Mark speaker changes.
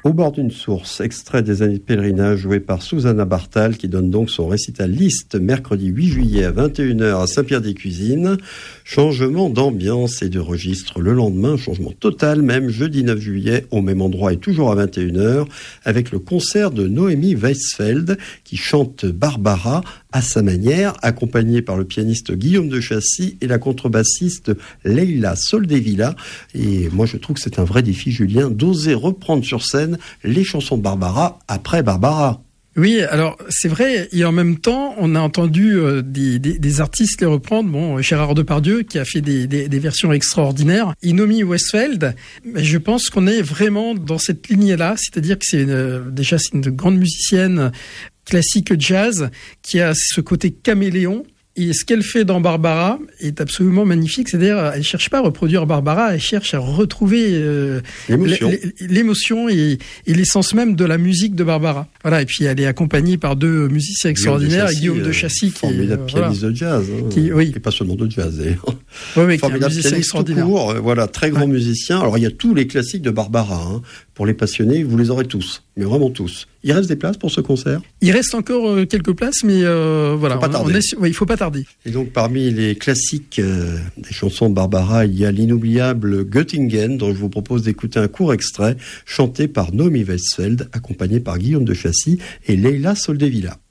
Speaker 1: Au bord d'une source, extrait des années de pèlerinage joué par Susanna Bartal qui donne donc son récital Liszt mercredi 8 juillet à 21h à Saint-Pierre-des-Cuisines. Changement d'ambiance et de registre le lendemain, changement total même jeudi 9 juillet au même endroit et toujours à 21h avec le concert de Noémie Weisfeld qui chante Barbara à sa manière, accompagnée par le pianiste Guillaume de Chassis et la contrebassiste Leila Soldevilla. Et moi je trouve que c'est un vrai défi, Julien, d'oser reprendre sur scène les chansons de Barbara après Barbara.
Speaker 2: Oui, alors c'est vrai, et en même temps, on a entendu des artistes les reprendre. Bon, Gérard Depardieu qui a fait des versions extraordinaires. Noémie Weisfeld, je pense qu'on est vraiment dans cette lignée-là, c'est-à-dire que c'est une grande musicienne classique jazz qui a ce côté caméléon. Et ce qu'elle fait dans Barbara est absolument magnifique. C'est-à-dire, elle cherche pas à reproduire Barbara, elle cherche à retrouver l'émotion et l'essence même de la musique de Barbara. Voilà. Et puis, elle est accompagnée par deux musiciens extraordinaires, Guillaume de Chassis, qui
Speaker 1: formidable pianiste de jazz, et pas seulement de jazz.
Speaker 2: Formidable pianiste tout court,
Speaker 1: très grand musicien. Alors, il y a tous les classiques de Barbara. Pour les passionnés, vous les aurez tous, mais vraiment tous. Il reste des places pour ce concert ? Il
Speaker 2: reste encore quelques places, mais voilà. Il faut pas tarder.
Speaker 1: Et donc, parmi les classiques des chansons de Barbara, il y a l'inoubliable Göttingen, dont je vous propose d'écouter un court extrait, chanté par Noémie Weisfeld, accompagné par Guillaume de Chassis et Leila Soldevilla.